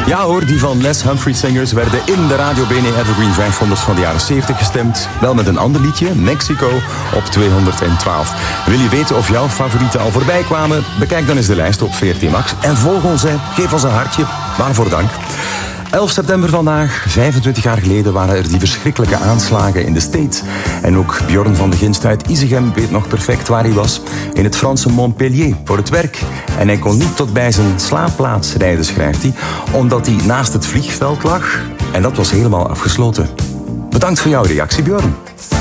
Ja hoor, die van Les Humphrey Singers werden in de Radio Bene Evergreen 500 van de jaren 70 gestemd. Wel met een ander liedje, Mexico, op 212. Wil je weten of jouw favorieten al voorbij kwamen? Bekijk dan eens de lijst op VRT Max. En volg ons, geef ons een hartje. Waarvoor dank. 11 september vandaag, 25 jaar geleden, waren er die verschrikkelijke aanslagen in de States. En ook Bjorn van de Ginst uit Isegem weet nog perfect waar hij was. In het Franse Montpellier, voor het werk. En hij kon niet tot bij zijn slaapplaats rijden, schrijft hij, omdat hij naast het vliegveld lag. En dat was helemaal afgesloten. Bedankt voor jouw reactie, Bjorn.